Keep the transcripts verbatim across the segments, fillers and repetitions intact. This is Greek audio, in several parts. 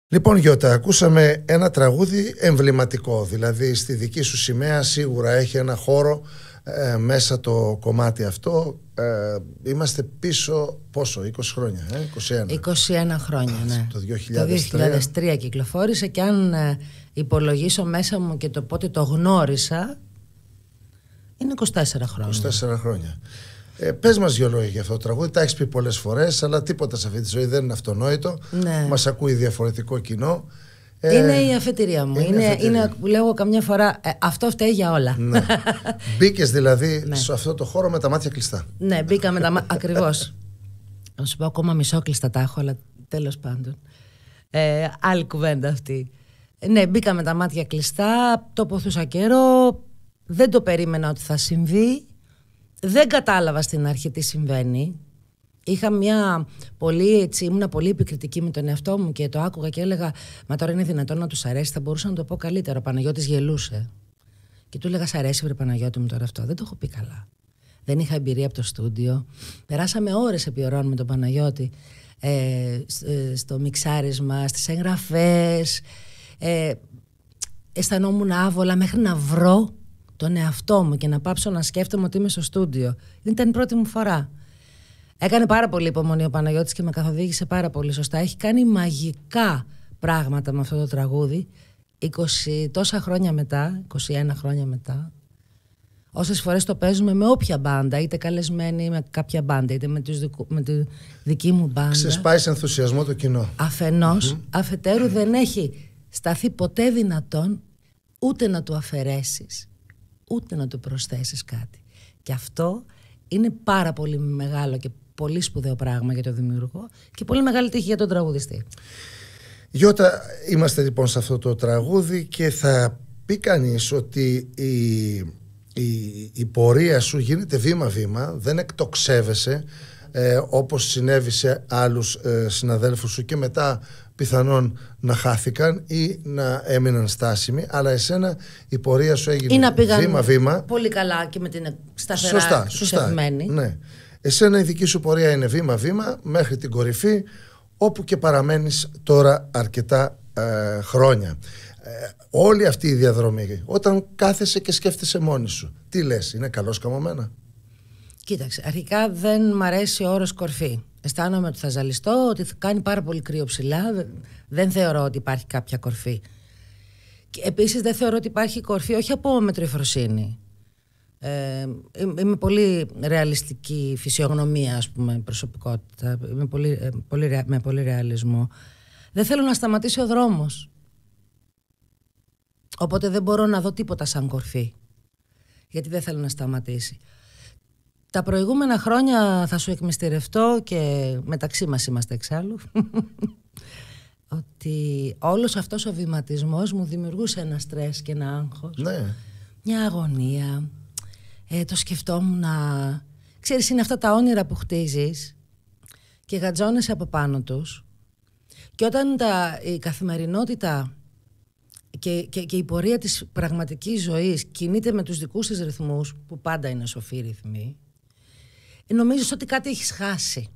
Λοιπόν, Γιώτα, ακούσαμε ένα τραγούδι εμβληματικό. Δηλαδή στη δική σου σημαία σίγουρα έχει ένα χώρο ε, μέσα το κομμάτι αυτό. ε, Είμαστε πίσω πόσο, είκοσι χρόνια, ε? είκοσι ένα είκοσι ένα χρόνια, ναι. Το δύο χιλιάδες τρία. Το δύο χιλιάδες τρία κυκλοφόρησε και αν ε, υπολογίσω μέσα μου και το πότε το γνώρισα, είναι είκοσι τέσσερα χρόνια. είκοσι τέσσερα χρόνια. Ε, πες μας δυο λόγια για αυτό το τραγούδι. Τα έχεις πει πολλές φορές, αλλά τίποτα σε αυτή τη ζωή δεν είναι αυτονόητο. Ναι. Μας ακούει διαφορετικό κοινό. Ε, είναι η αφετηρία μου. Είναι, είναι, αφετηρία. είναι που λέω καμιά φορά, ε, αυτό φταίει για όλα. Ναι. Μπήκες δηλαδή ναι. σε αυτό το χώρο με τα μάτια κλειστά. Ναι, μπήκα με τα μάτια. Ακριβώς. Να σου πω, ακόμα μισόκλειστα τα έχω, αλλά τέλος πάντων. Ε, άλλη κουβέντα αυτή. Ναι, μπήκα με τα μάτια κλειστά, το ποθούσα καιρό, δεν το περίμενα ότι θα συμβεί. Δεν κατάλαβα στην αρχή τι συμβαίνει. Είχα μια πολύ, έτσι, ήμουνα πολύ επικριτική με τον εαυτό μου και το άκουγα και έλεγα, μα τώρα είναι δυνατόν να τους αρέσει, θα μπορούσα να το πω καλύτερα. Ο Παναγιώτης γελούσε. Και του έλεγα, σ' αρέσει βρε Παναγιώτη μου τώρα αυτό? Δεν το έχω πει καλά. Δεν είχα εμπειρία από το στούντιο. Περάσαμε ώρες επί ωρών με τον Παναγιώτη ε, στο μιξάρισμα, στις εγγραφές. Ε, αισθανόμουν άβολα μέχρι να βρω τον εαυτό μου και να πάψω να σκέφτομαι ότι είμαι στο στούντιο. Ήταν η πρώτη μου φορά. Έκανε πάρα πολύ υπομονή ο Παναγιώτης και με καθοδήγησε πάρα πολύ σωστά. Έχει κάνει μαγικά πράγματα με αυτό το τραγούδι. είκοσι τόσα χρόνια μετά, είκοσι ένα χρόνια μετά. Όσες φορές το παίζουμε με όποια μπάντα, είτε καλεσμένοι με κάποια μπάντα, είτε με, τους δικου, με τη δική μου μπάντα. Ξεσπάει σε ενθουσιασμό το κοινό. Αφενός, mm-hmm. αφετέρου δεν έχει σταθεί ποτέ δυνατόν ούτε να του αφαιρέσεις, ούτε να του προσθέσεις κάτι. Και αυτό είναι πάρα πολύ μεγάλο και πολύ σπουδαίο πράγμα για τον δημιουργό και πολύ μεγάλη τύχη για τον τραγουδιστή. Γιώτα, είμαστε λοιπόν σε αυτό το τραγούδι και θα πει κανείς ότι η, η, η πορεία σου γίνεται βήμα-βήμα, δεν εκτοξεύεσαι ε, όπως συνέβη σε άλλους ε, συναδέλφους σου και μετά πιθανόν να χάθηκαν ή να έμειναν στάσιμοι, αλλά εσένα η πορεία σου έγινε βήμα-βήμα. Πολύ καλά και με την σταθερά σωστά, σωστά, ναι. Εσένα η δική σου πορεία είναι βήμα-βήμα μέχρι την κορυφή, όπου και παραμένεις τώρα αρκετά ε, χρόνια. Ε, όλη αυτή η διαδρομή, όταν κάθεσαι και σκέφτεσαι μόνη σου, τι λες, είναι καλώς καμωμένα? Κοίταξε, αρχικά δεν μ' αρέσει ο όρος κορφή. Αισθάνομαι ότι θα ζαλιστώ, ότι θα κάνει πάρα πολύ κρύο ψηλά. Δεν θεωρώ ότι υπάρχει κάποια κορφή. Και επίσης δεν θεωρώ ότι υπάρχει κορφή, όχι από μετριοφροσύνη. Ε, είμαι πολύ ρεαλιστική φυσιογνωμία, ας πούμε, προσωπικότητα. Είμαι πολύ, πολύ, με πολύ ρεαλισμό. Δεν θέλω να σταματήσει ο δρόμος. Οπότε δεν μπορώ να δω τίποτα σαν κορφή. Γιατί δεν θέλω να σταματήσει. Τα προηγούμενα χρόνια θα σου εκμυστηρευτώ και μεταξύ μας είμαστε εξάλλου ότι όλος αυτός ο βηματισμός μου δημιουργούσε ένα στρες και ένα άγχος, ναι. μια αγωνία, ε, το σκεφτόμουν να... Ξέρεις, είναι αυτά τα όνειρα που χτίζεις και γατζώνεσαι από πάνω τους και όταν τα, η καθημερινότητα και, και, και η πορεία της πραγματικής ζωής κινείται με τους δικούς της ρυθμούς, που πάντα είναι σοφοί ρυθμοί, νομίζεις ότι κάτι έχεις χάσει.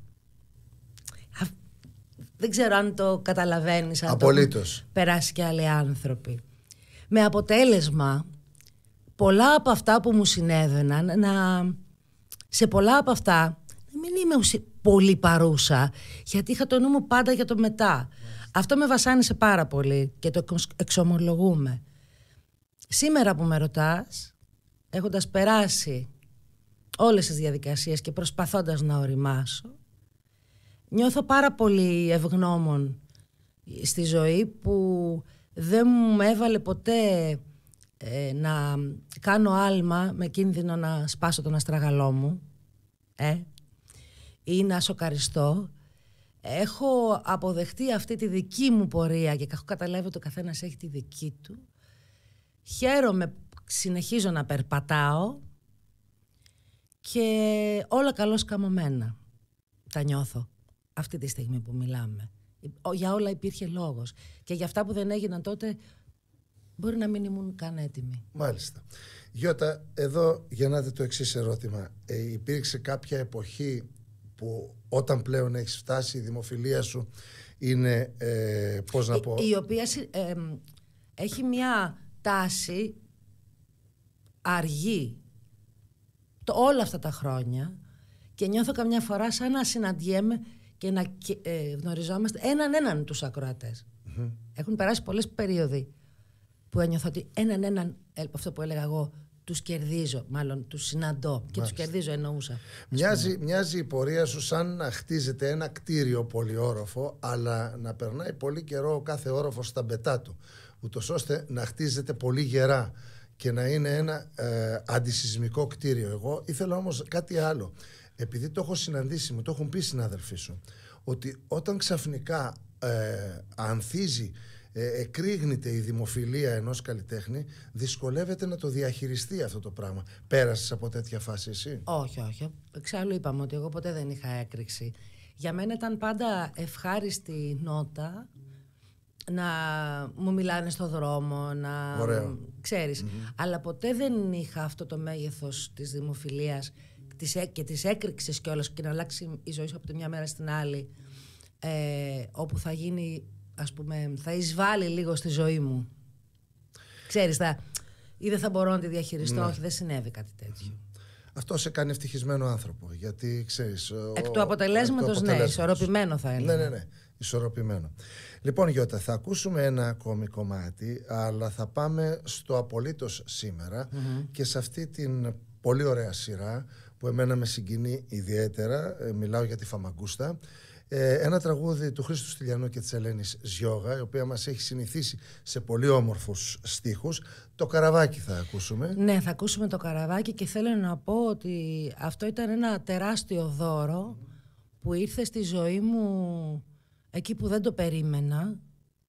Δεν ξέρω αν το καταλαβαίνεις. Απολύτως. Περάσει και άλλοι άνθρωποι. Με αποτέλεσμα, πολλά από αυτά που μου συνέβαιναν, να, σε πολλά από αυτά, να μην είμαι πολύ παρούσα, γιατί είχα το νου μου πάντα για το μετά. Αυτό με βασάνισε πάρα πολύ και το εξομολογούμε. Σήμερα που με ρωτάς, έχοντας περάσει όλες τις διαδικασίες και προσπαθώντας να οριμάσω, νιώθω πάρα πολύ ευγνώμων στη ζωή που δεν μου έβαλε ποτέ ε, να κάνω άλμα με κίνδυνο να σπάσω τον αστραγαλό μου ε, ή να σοκαριστώ. Έχω αποδεχτεί αυτή τη δική μου πορεία και έχω καταλάβει ότι ο καθένας έχει τη δική του. Χαίρομαι, συνεχίζω να περπατάω και όλα καλώς καμωμένα. Τα νιώθω αυτή τη στιγμή που μιλάμε. Για όλα υπήρχε λόγος. Και για αυτά που δεν έγιναν τότε μπορεί να μην ήμουν καν έτοιμοι. Μάλιστα. Γιώτα, εδώ γεννάται το εξής ερώτημα. Ε, υπήρξε κάποια εποχή που όταν πλέον έχεις φτάσει η δημοφιλία σου είναι, ε, πώς να πω... Η, η οποία ε, έχει μια τάση αργή το, όλα αυτά τα χρόνια και νιώθω καμιά φορά σαν να συναντιέμαι και να ε, γνωριζόμαστε έναν έναν τους ακροατές. Mm-hmm. Έχουν περάσει πολλές περίοδοι που ένιωθω ότι έναν έναν, αυτό που έλεγα εγώ, τους κερδίζω, μάλλον τους συναντώ. Μάλιστα. Και τους κερδίζω εννοούσα. Μοιάζει, μοιάζει η πορεία σου σαν να χτίζεται ένα κτίριο πολυόροφο, αλλά να περνάει πολύ καιρό ο κάθε όροφος στα μπετά του, ούτως ώστε να χτίζεται πολύ γερά και να είναι ένα ε, αντισυσμικό κτίριο. Εγώ ήθελα όμως κάτι άλλο. Επειδή το έχω συναντήσει, μου το έχουν πει συνάδελφοί σου, ότι όταν ξαφνικά ε, ανθίζει, ε, εκρήγνεται η δημοφιλία ενός καλλιτέχνη, δυσκολεύεται να το διαχειριστεί αυτό το πράγμα. Πέρασες από τέτοια φάση εσύ? Όχι, όχι. Εξάλλου είπαμε ότι εγώ ποτέ δεν είχα έκρηξη. Για μένα ήταν πάντα ευχάριστη νότα να μου μιλάνε στο δρόμο, να ξέρεις. Mm-hmm. Αλλά ποτέ δεν είχα αυτό το μέγεθος της δημοφιλίας και της έκρηξης κιόλας και να αλλάξει η ζωή σου από τη μια μέρα στην άλλη, ε, όπου θα γίνει, ας πούμε, θα εισβάλλει λίγο στη ζωή μου. Ξέρεις, θα, ή δεν θα μπορώ να τη διαχειριστώ. Ναι. Όχι, δεν συνέβη κάτι τέτοιο. Αυτό σε κάνει ευτυχισμένο άνθρωπο, γιατί ξέρεις... Εκ του αποτελέσματος, ναι, ισορροπημένο θα έλεγα. Ναι, ναι, ναι, ισορροπημένο. Λοιπόν, Γιώτα, θα ακούσουμε ένα ακόμη κομμάτι, αλλά θα πάμε στο απολύτως σήμερα mm-hmm. και σε αυτή την πολύ ωραία σειρά που εμένα με συγκινεί ιδιαίτερα, ε, μιλάω για τη Φαμαγκούστα. Ε, ένα τραγούδι του Χρήστου Στυλιανού και της Ελένης Ζιώγα, η οποία μας έχει συνηθίσει σε πολύ όμορφους στίχους. Το Καραβάκι θα ακούσουμε. Ναι, θα ακούσουμε το Καραβάκι και θέλω να πω ότι αυτό ήταν ένα τεράστιο δώρο που ήρθε στη ζωή μου εκεί που δεν το περίμενα.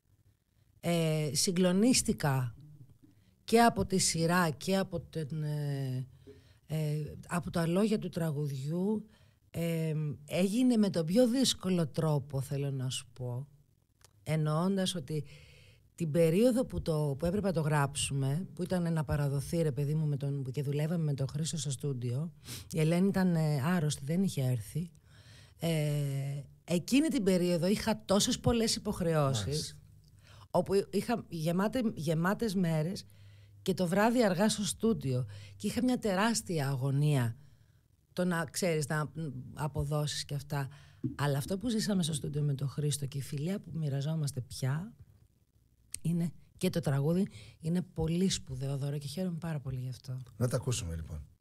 Ε, συγκλονίστηκα και από τη σειρά και από, την, ε, ε, από τα λόγια του τραγουδιού. Ε, έγινε με τον πιο δύσκολο τρόπο, θέλω να σου πω, εννοώντας ότι την περίοδο που, το, που έπρεπε να το γράψουμε, που ήταν να παραδοθεί, ρε παιδί μου, με τον, και δουλεύαμε με τον Χρήστο στο στούντιο, η Ελένη ήταν ε, άρρωστη, δεν είχε έρθει, ε, εκείνη την περίοδο είχα τόσες πολλές υποχρεώσεις, nice. όπου είχα γεμάτε, γεμάτες μέρες και το βράδυ αργά στο στούντιο και είχα μια τεράστια αγωνία το να ξέρεις, να αποδώσεις και αυτά. Αλλά αυτό που ζήσαμε στο στούντιο με τον Χρήστο και η φιλία που μοιραζόμαστε πια είναι, και το τραγούδι είναι πολύ σπουδαίο δώρο και χαίρομαι πάρα πολύ γι' αυτό. Να τα ακούσουμε λοιπόν.